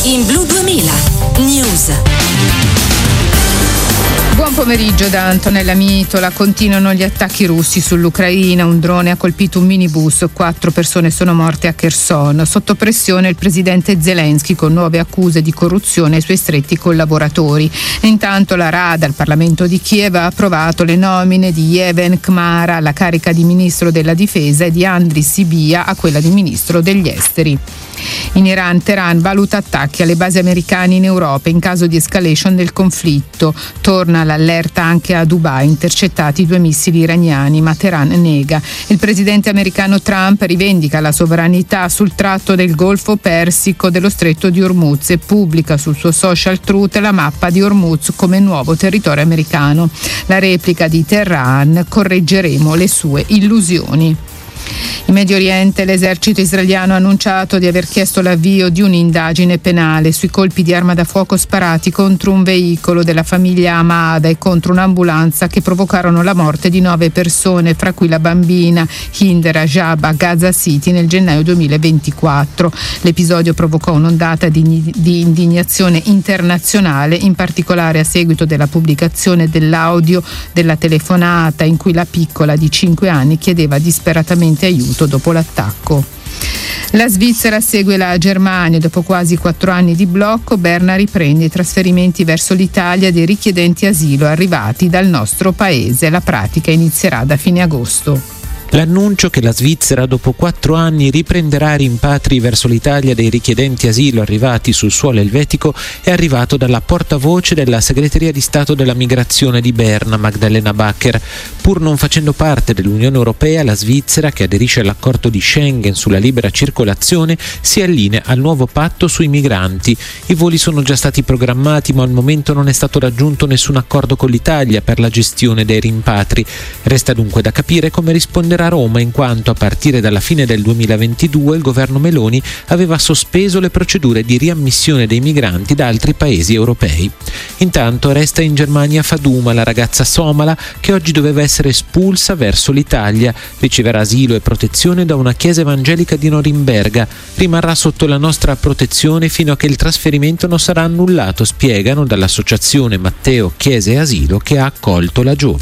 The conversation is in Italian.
In Blu 2000 News. Buon pomeriggio da Antonella Mitola. Continuano gli attacchi russi sull'Ucraina. Un drone ha colpito un minibus, 4 persone sono morte a Kherson. Sotto pressione il presidente Zelensky con nuove accuse di corruzione ai suoi stretti collaboratori. E intanto la Rada al Parlamento di Kiev ha approvato le nomine di Yeven Khmara alla carica di ministro della difesa e di Andriy Sybiha a quella di ministro degli esteri. In Iran, Teheran valuta attacchi alle basi americane in Europa in caso di escalation del conflitto. Torna l'allerta anche a Dubai, intercettati 2 missili iraniani, ma Teheran nega. Il presidente americano Trump rivendica la sovranità sul tratto del Golfo Persico dello Stretto di Hormuz e pubblica sul suo social Truth la mappa di Hormuz come nuovo territorio americano. La replica di Teheran: correggeremo le sue illusioni. In Medio Oriente l'esercito israeliano ha annunciato di aver chiesto l'avvio di un'indagine penale sui colpi di arma da fuoco sparati contro un veicolo della famiglia Hamada e contro un'ambulanza che provocarono la morte di 9 persone, fra cui la bambina Hind Rajab a Gaza City nel gennaio 2024. L'episodio provocò un'ondata di indignazione internazionale, in particolare a seguito della pubblicazione dell'audio della telefonata in cui la piccola di 5 anni chiedeva disperatamente aiuto dopo l'attacco. La Svizzera segue la Germania. Dopo quasi 4 anni di blocco, Berna riprende i trasferimenti verso l'Italia dei richiedenti asilo arrivati dal nostro paese. La pratica inizierà da fine agosto. L'annuncio che la Svizzera dopo 4 anni riprenderà i rimpatri verso l'Italia dei richiedenti asilo arrivati sul suolo elvetico è arrivato dalla portavoce della Segreteria di Stato della Migrazione di Berna, Magdalena Bacher. Pur non facendo parte dell'Unione Europea, la Svizzera, che aderisce all'accordo di Schengen sulla libera circolazione, si allinea al nuovo patto sui migranti. I voli sono già stati programmati, ma al momento non è stato raggiunto nessun accordo con l'Italia per la gestione dei rimpatri. Resta dunque da capire come risponderà Roma, in quanto a partire dalla fine del 2022 il governo Meloni aveva sospeso le procedure di riammissione dei migranti da altri paesi europei. Intanto resta in Germania Faduma, la ragazza somala che oggi doveva essere espulsa verso l'Italia. Riceverà asilo e protezione da una chiesa evangelica di Norimberga. Rimarrà sotto la nostra protezione fino a che il trasferimento non sarà annullato, spiegano dall'associazione Matteo Chiese e Asilo che ha accolto la giovane.